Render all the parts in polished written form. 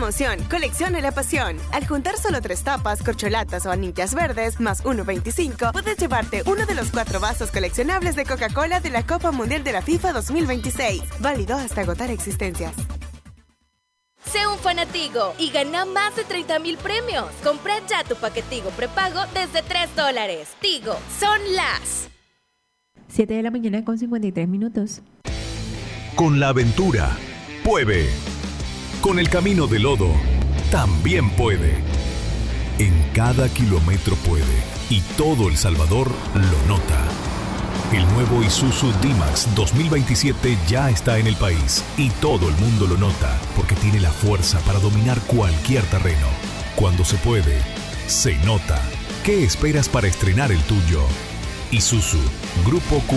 Promoción, colecciona la pasión. Al juntar solo 3 tapas, corcholatas o anillas verdes, más 1.25, puedes llevarte uno de los 4 vasos coleccionables de Coca-Cola de la Copa Mundial de la FIFA 2026. Válido hasta agotar existencias. Sé un fanatigo y gana más de 30,000 premios. Compra ya tu paquetigo prepago desde $3. Tigo, son las 7 de la mañana con 53 minutos. Con la aventura, puede. Con el camino de lodo, también puede. En cada kilómetro puede. Y todo El Salvador lo nota. El nuevo Isuzu D-Max 2027 ya está en el país. Y todo el mundo lo nota, porque tiene la fuerza para dominar cualquier terreno. Cuando se puede, se nota. ¿Qué esperas para estrenar el tuyo? Isuzu, Grupo Q.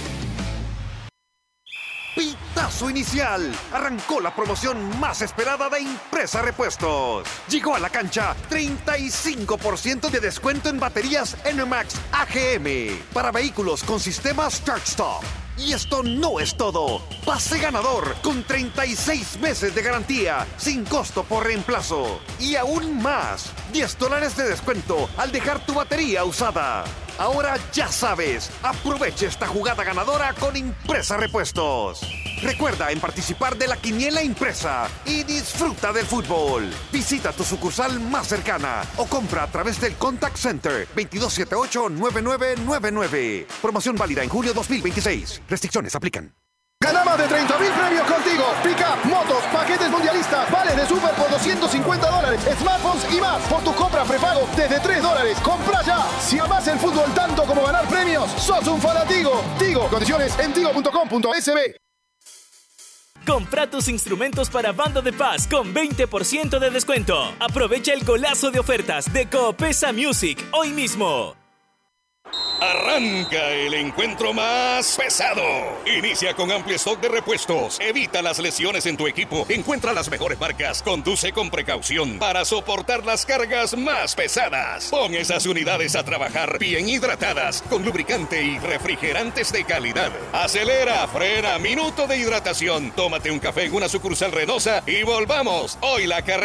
Pitazo inicial. Arrancó la promoción más esperada de Impresa Repuestos. Llegó a la cancha 35% de descuento en baterías NMAX AGM para vehículos con sistema Start Stop. Y esto no es todo. Pase ganador con 36 meses de garantía sin costo por reemplazo. Y aún más, $10 de descuento al dejar tu batería usada. Ahora ya sabes, aprovecha esta jugada ganadora con Impresa Repuestos. Recuerda en participar de la quiniela impresa y disfruta del fútbol. Visita tu sucursal más cercana o compra a través del Contact Center 2278-9999. Promoción válida en julio 2026. Restricciones aplican. Gana más de 30,000 premios contigo. Pick-up, motos, paquetes mundialistas, vales de super por $250, smartphones y más. Por tu compra prepago desde $3. Compra ya. Si amás el fútbol tanto como ganar premios, sos un fanatigo. Tigo, condiciones en tigo.com.sb. Compra tus instrumentos para banda de paz con 20% de descuento. Aprovecha el golazo de ofertas de Coopesa Music hoy mismo. Arranca el encuentro más pesado. Inicia con amplio stock de repuestos. Evita las lesiones en tu equipo. Encuentra las mejores marcas. Conduce con precaución para soportar las cargas más pesadas. Pon esas unidades a trabajar bien hidratadas con lubricante y refrigerantes de calidad. Acelera, frena, minuto de hidratación. Tómate un café en una sucursal Reynosa y volvamos. Hoy la carrera